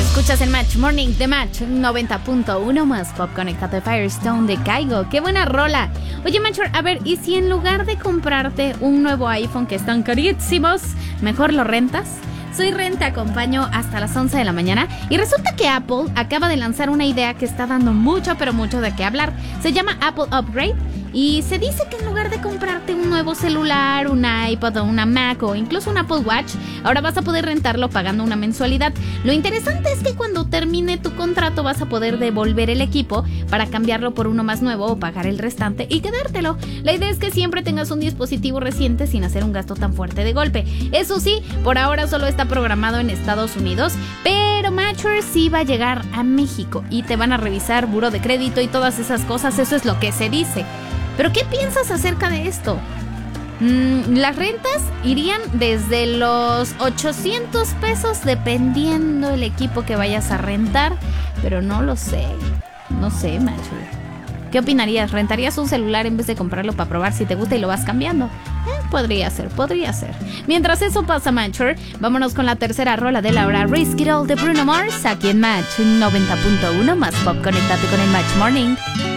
Escuchas el Match Morning de Match 90.1 más Pop Conectado de Firestone de Kaigo. ¡Qué buena rola! Oye, Matcher, a ver, ¿y si en lugar de comprarte un nuevo iPhone que están carísimos, mejor lo rentas? Soy Ren, te acompaño hasta las 11 de la mañana y resulta que Apple acaba de lanzar una idea que está dando mucho, pero mucho de qué hablar. Se llama Apple Upgrade y se dice que en lugar de comprarte un nuevo celular, un iPad o una Mac o incluso un Apple Watch, ahora vas a poder rentarlo pagando una mensualidad. Lo interesante es que cuando termine tu contrato vas a poder devolver el equipo para cambiarlo por uno más nuevo o pagar el restante y quedártelo. La idea es que siempre tengas un dispositivo reciente sin hacer un gasto tan fuerte de golpe. Eso sí, por ahora solo está programado en Estados Unidos, pero Matcher sí va a llegar a México y te van a revisar buró de crédito y todas esas cosas. Eso es lo que se dice. ¿Pero qué piensas acerca de esto? Las rentas irían desde los 800 pesos dependiendo el equipo que vayas a rentar, pero no lo sé. No sé, Matcher. ¿Qué opinarías? ¿Rentarías un celular en vez de comprarlo para probar si te gusta y lo vas cambiando? Podría ser. Mientras eso pasa, Matcher, vámonos con la tercera rola de la hora, Risk It All de Bruno Mars, aquí en Match 90.1 más Pop. Conéctate con el Match Morning.